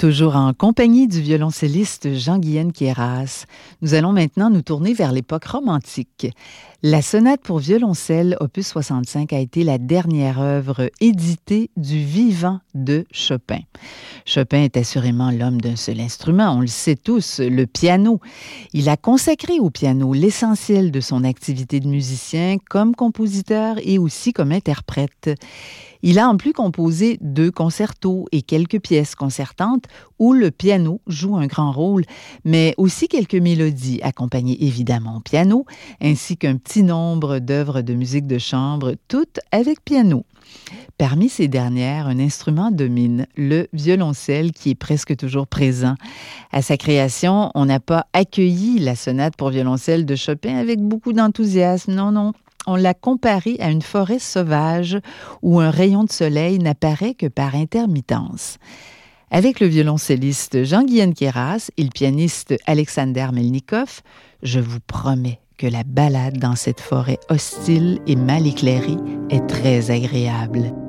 Toujours en compagnie du violoncelliste Jean-Guyen Queyras, nous allons maintenant nous tourner vers l'époque romantique. La sonate pour violoncelle, opus 65, a été la dernière œuvre éditée du vivant de Chopin. Chopin est assurément l'homme d'un seul instrument, on le sait tous, le piano. Il a consacré au piano l'essentiel de son activité de musicien comme compositeur et aussi comme interprète. Il a en plus composé 2 concertos et quelques pièces concertantes où le piano joue un grand rôle, mais aussi quelques mélodies accompagnées évidemment au piano, ainsi qu'un petit nombre d'œuvres de musique de chambre, toutes avec piano. Parmi ces dernières, un instrument domine, le violoncelle, qui est presque toujours présent. À sa création, on n'a pas accueilli la sonate pour violoncelle de Chopin avec beaucoup d'enthousiasme, non. On l'a comparé à une forêt sauvage où un rayon de soleil n'apparaît que par intermittence. Avec le violoncelliste Jean-Guyen Queyras et le pianiste Alexander Melnikov, je vous promets que la balade dans cette forêt hostile et mal éclairée est très agréable.